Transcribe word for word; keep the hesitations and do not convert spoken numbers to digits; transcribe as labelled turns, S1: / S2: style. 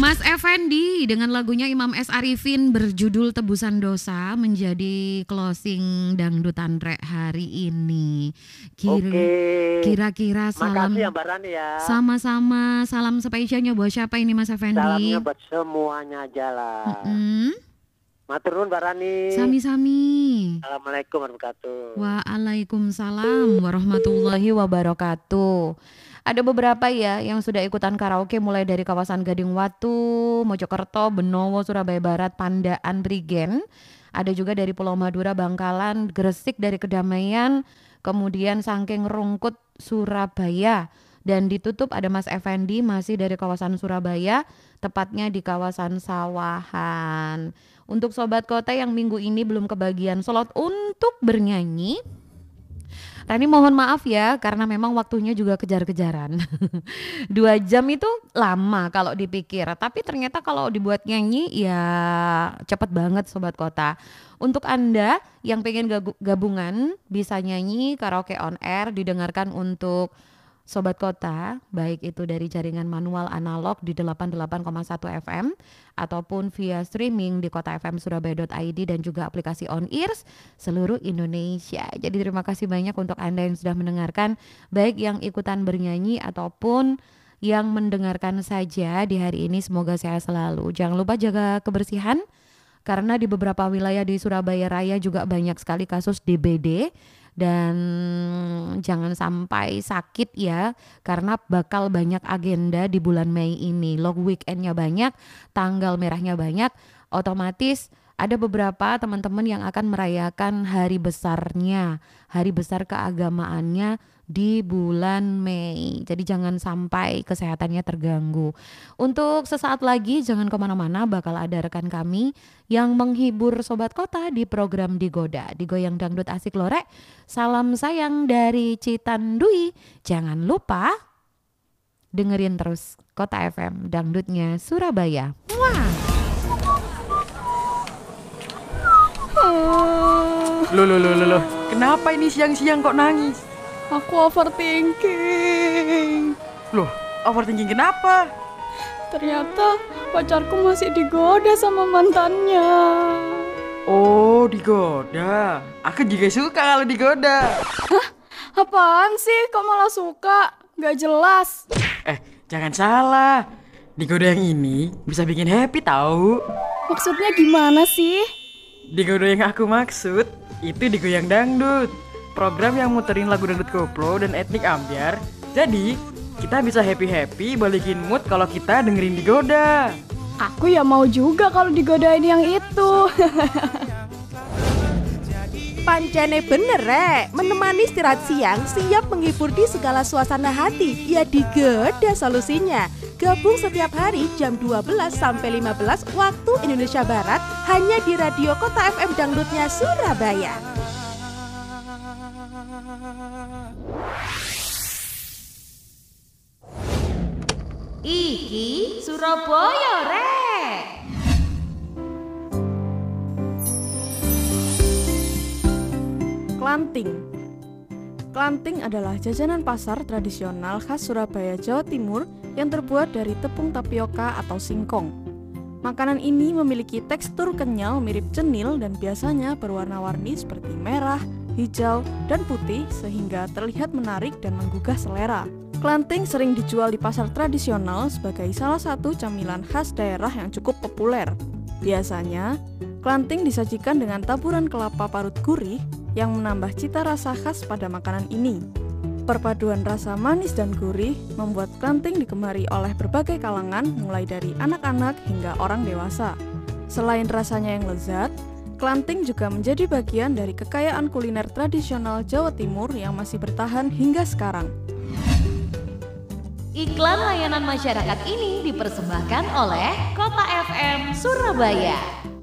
S1: Mas Effendi dengan lagunya Imam S. Arifin berjudul Tebusan Dosa menjadi closing Dangdut Antrek hari ini. Kira,
S2: Oke.
S1: Kira-kira salam.
S2: Makasih ya Mbak Rani ya.
S1: Sama-sama, salam spesialnya buat siapa ini Mas Effendi?
S2: Salamnya buat semuanya aja lah.
S1: Mm-mm.
S2: Matur nuwun Mbak Rani.
S1: Sami-sami.
S2: Assalamualaikum warahmatullahi wabarakatuh.
S1: Waalaikumsalam warahmatullahi wabarakatuh. Ada beberapa ya yang sudah ikutan karaoke mulai dari kawasan Gading Watu, Mojokerto, Benowo, Surabaya Barat, Pandaan, Prigen. Ada juga dari Pulau Madura, Bangkalan, Gresik dari Kedamaian, kemudian Sangking Rungkut, Surabaya. Dan ditutup ada Mas Effendi masih dari kawasan Surabaya, tepatnya di kawasan Sawahan. Untuk Sobat Kota yang minggu ini belum kebagian slot untuk bernyanyi, Rani mohon maaf ya karena memang waktunya juga kejar-kejaran. Dua jam itu lama kalau dipikir, tapi ternyata kalau dibuat nyanyi ya cepet banget Sobat Kota. Untuk Anda yang pengen gabungan bisa nyanyi karaoke on air, didengarkan untuk Sobat Kota, baik itu dari jaringan manual analog di delapan puluh delapan koma satu F M ataupun via streaming di kota f m surabaya dot i d dan juga aplikasi On Ears seluruh Indonesia. Jadi terima kasih banyak untuk Anda yang sudah mendengarkan, baik yang ikutan bernyanyi ataupun yang mendengarkan saja di hari ini. Semoga sehat selalu. Jangan lupa jaga kebersihan karena di beberapa wilayah di Surabaya Raya juga banyak sekali kasus D B D. Dan jangan sampai sakit ya, karena bakal banyak agenda di bulan Mei ini. Long weekendnya banyak, tanggal merahnya banyak, otomatis ada beberapa teman-teman yang akan merayakan hari besarnya, hari besar keagamaannya di bulan Mei. Jadi jangan sampai kesehatannya terganggu. Untuk sesaat lagi jangan kemana-mana, bakal ada rekan kami yang menghibur Sobat Kota di program Digoda, Digoyang Dangdut Asik Lorek. Salam sayang dari Citandui. Jangan lupa dengerin terus Kota F M, dangdutnya Surabaya. Wah.
S3: Loh, loh, loh, loh, loh. Kenapa ini siang-siang kok nangis?
S4: Aku overthinking.
S3: Loh, overthinking kenapa?
S4: Ternyata pacarku masih digoda sama mantannya.
S3: Oh, digoda. Aku juga suka kalau digoda.
S4: Hah? Apaan sih? Kok malah suka? Gak jelas.
S3: Eh, jangan salah. Digoda yang ini bisa bikin happy tahu.
S4: Maksudnya gimana sih?
S3: Digoda yang aku maksud itu Digoyang Dangdut, program yang muterin lagu dangdut koplo dan etnik ambyar. Jadi kita bisa happy-happy balikin mood kalau kita dengerin Digoda.
S4: Aku ya mau juga kalau digodain yang itu.
S5: Pancene bener rek, menemani istirahat siang, siap menghibur di segala suasana hati. Ya Digoda solusinya. Gabung setiap hari jam dua belas sampai lima belas waktu Indonesia Barat hanya di Radio Kota F M Dangdutnya Surabaya.
S1: Iki Surabaya rek.
S4: Klanting. Klanting adalah jajanan pasar tradisional khas Surabaya, Jawa Timur yang terbuat dari tepung tapioka atau singkong. Makanan ini memiliki tekstur kenyal mirip cenil dan biasanya berwarna-warni seperti merah, hijau, dan putih sehingga terlihat menarik dan menggugah selera. Klanting sering dijual di pasar tradisional sebagai salah satu camilan khas daerah yang cukup populer. Biasanya, klanting disajikan dengan taburan kelapa parut gurih yang menambah cita rasa khas pada makanan ini. Perpaduan rasa manis dan gurih membuat klanting digemari oleh berbagai kalangan mulai dari anak-anak hingga orang dewasa. Selain rasanya yang lezat, klanting juga menjadi bagian dari kekayaan kuliner tradisional Jawa Timur yang masih bertahan hingga sekarang.
S1: Iklan layanan masyarakat ini dipersembahkan oleh Kota F M Surabaya.